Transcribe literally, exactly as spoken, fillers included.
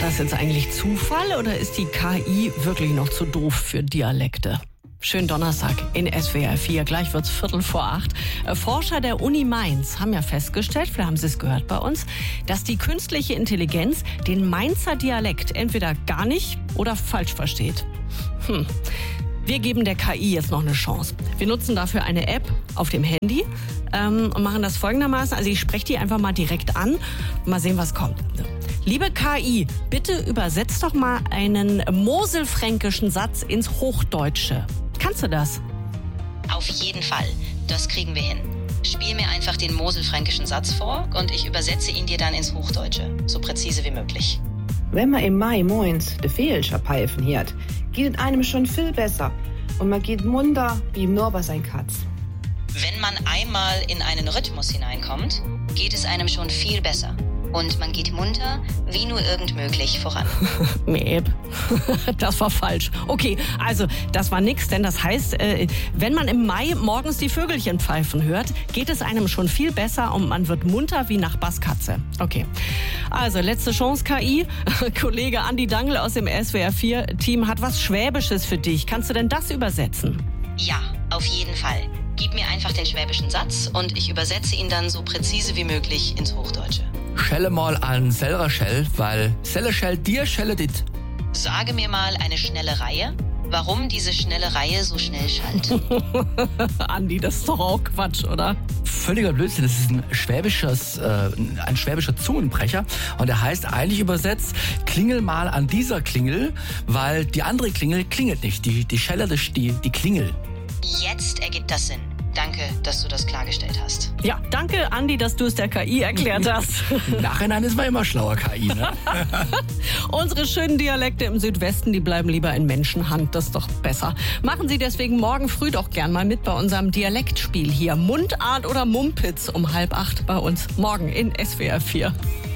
das jetzt eigentlich Zufall oder ist die K I wirklich noch zu doof für Dialekte? Schönen Donnerstag in S W R vier. Gleich wird's Viertel vor acht. Forscher der Uni Mainz haben ja festgestellt, vielleicht haben Sie es gehört bei uns, dass die künstliche Intelligenz den Mainzer Dialekt entweder gar nicht oder falsch versteht. Hm. Wir geben der K I jetzt noch eine Chance. Wir nutzen dafür eine App auf dem Handy ähm, und machen das folgendermaßen. Also ich spreche die einfach mal direkt an und mal sehen, was kommt. Liebe K I, bitte übersetzt doch mal einen moselfränkischen Satz ins Hochdeutsche. Kannst du das? Auf jeden Fall. Das kriegen wir hin. Spiel mir einfach den moselfränkischen Satz vor und ich übersetze ihn dir dann ins Hochdeutsche. So präzise wie möglich. Wenn man im Mai moins de Fehlscher pfeifen hört, geht es einem schon viel besser. Und man geht munter wie im Norbert sein Katz. Wenn man einmal in einen Rhythmus hineinkommt, geht es einem schon viel besser. Und man geht munter, wie nur irgend möglich, voran. Nee, das war falsch. Okay, also das war nix, denn das heißt, äh, wenn man im Mai morgens die Vögelchen pfeifen hört, geht es einem schon viel besser und man wird munter wie Nachbars Katze. Okay, also letzte Chance, K I. Kollege Andi Dangl aus dem S W R vier Team hat was Schwäbisches für dich. Kannst du denn das übersetzen? Ja, auf jeden Fall. Gib mir einfach den schwäbischen Satz und ich übersetze ihn dann so präzise wie möglich ins Hochdeutsche. Schelle mal an selber Schell, weil Selle Schell dir Schelle dit. Sage mir mal eine schnelle Reihe. Warum diese schnelle Reihe so schnell schallt? Andi, das ist doch auch Quatsch, oder? Völliger Blödsinn. Das ist ein schwäbisches, äh, ein schwäbischer Zungenbrecher. Und der heißt eigentlich übersetzt, klingel mal an dieser Klingel, weil die andere Klingel klingelt nicht. Die, die Schelle, die, die Klingel. Jetzt ergibt das Sinn. Danke, dass du das klargestellt hast. Ja, danke, Andi, dass du es der K I erklärt hast. Im Nachhinein ist man immer schlauer, K I, ne? Unsere schönen Dialekte im Südwesten, die bleiben lieber in Menschenhand. Das ist doch besser. Machen Sie deswegen morgen früh doch gern mal mit bei unserem Dialektspiel hier. Mundart oder Mumpitz um halb acht bei uns. Morgen in S W R vier.